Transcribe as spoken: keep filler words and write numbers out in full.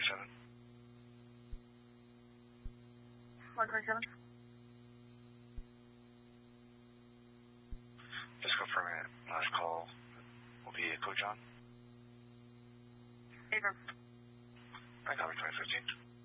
twenty-seven. one twenty-seven. Just confirming it. Last call will be Coach John. Affirm. I copy twenty fifteen.